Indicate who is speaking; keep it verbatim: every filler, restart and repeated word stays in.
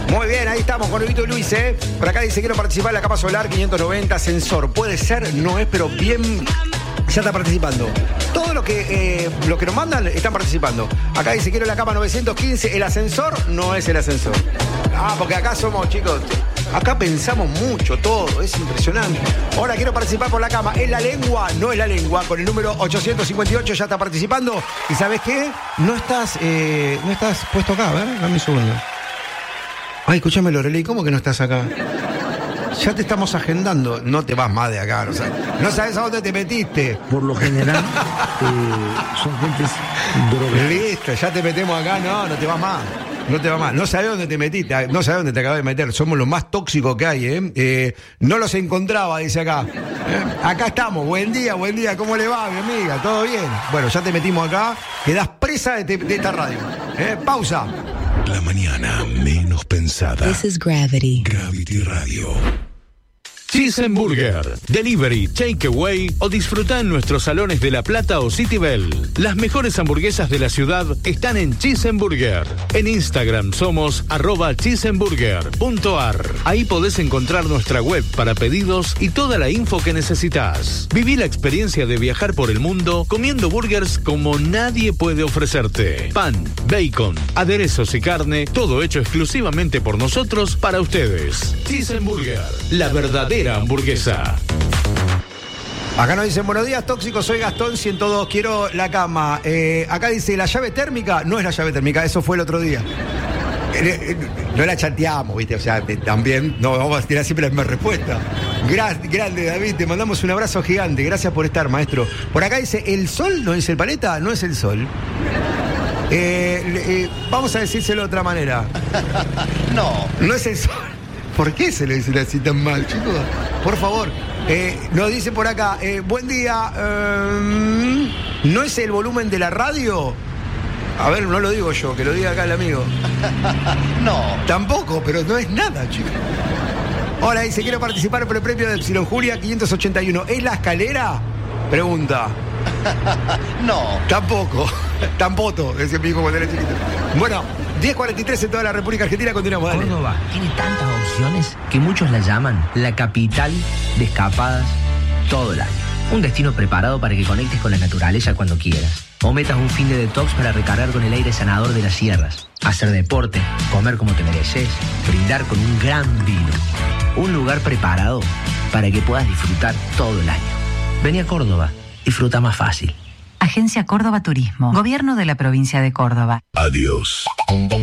Speaker 1: Muy bien, ahí estamos con Evito y Luis, ¿eh? Por acá dice, quiero participar en la capa solar quinientos noventa, ascensor. Puede ser, no es, pero bien... Ya está participando. Todo lo que, eh, lo que nos mandan están participando. Acá dice, quiero la capa novecientos quince. El ascensor no es el ascensor. Ah, porque acá somos, chicos... Acá pensamos mucho, todo, es impresionante. Ahora quiero participar por la cama. ¿Es la lengua? No es la lengua. Con el número ochocientos cincuenta y ocho ya está participando. ¿Y sabes qué? No estás, eh, no estás puesto acá, a ver, dame un segundo. Ay, escúchame, Lorelei, ¿cómo que no estás acá? Ya te estamos agendando. No te vas más de acá, no sabes, no sabes a dónde te metiste.
Speaker 2: Por lo general, eh, son gentes drogadas.
Speaker 1: Listo, ya te metemos acá, no, no te vas más. No te va mal. No sabés dónde te metiste, no sabés dónde te acabas de meter. Somos los más tóxicos que hay, ¿eh? eh no los encontraba, dice acá. ¿Eh? Acá estamos. Buen día, buen día. ¿Cómo le va, mi amiga? ¿Todo bien? Bueno, ya te metimos acá. Quedás presa de, te, de esta radio. ¿Eh? Pausa.
Speaker 3: La mañana menos pensada.
Speaker 4: This is Gravity.
Speaker 3: Gravity Radio.
Speaker 5: Cheeseburger, delivery, takeaway o disfruta en nuestros salones de La Plata o City Bell. Las mejores hamburguesas de la ciudad están en Cheeseburger. En Instagram somos arroba cheeseburger punto ar. Ahí podés encontrar nuestra web para pedidos y toda la info que necesitas. Viví la experiencia de viajar por el mundo comiendo burgers como nadie puede ofrecerte. Pan, bacon, aderezos y carne, todo hecho exclusivamente por nosotros para ustedes. Cheeseburger, la verdadera hamburguesa.
Speaker 1: Acá nos dicen, buenos días, tóxicos, soy Gastón ciento dos, quiero la cama. Eh, acá dice, la llave térmica, no es la llave térmica, eso fue el otro día. Eh, eh, no la chateamos, ¿viste? O sea, eh, también, no, vamos a tirar siempre la misma respuesta. Gra- grande, David, te mandamos un abrazo gigante, gracias por estar, maestro. Por acá dice, ¿el sol no es el paleta? No es el sol. Eh, eh, vamos a decírselo de otra manera.
Speaker 6: No.
Speaker 1: No es el sol. ¿Por qué se le dice así tan mal, chicos? Por favor. Eh, nos dice por acá, eh, buen día, eh, ¿no es el volumen de la radio? A ver, no lo digo yo, que lo diga acá el amigo.
Speaker 6: No.
Speaker 1: Tampoco, pero no es nada, chicos. Hola, dice, quiero participar por el premio de Epsilon Julia quinientos ochenta y uno. ¿Es la escalera? Pregunta.
Speaker 6: No.
Speaker 1: Tampoco. Tampoco, decía mi hijo cuando era chiquito. Bueno, diez cuarenta y tres en toda la República Argentina, continuamos, dale.
Speaker 7: Córdoba tiene tantas opciones que muchos la llaman la capital de escapadas todo el año. Un destino preparado para que conectes con la naturaleza cuando quieras. O metas un fin de detox para recargar con el aire sanador de las sierras. Hacer deporte, comer como te mereces, brindar con un gran vino. Un lugar preparado para que puedas disfrutar todo el año. Vení a Córdoba, disfruta más fácil.
Speaker 4: Agencia Córdoba Turismo. Gobierno de la provincia de Córdoba.
Speaker 3: Adiós.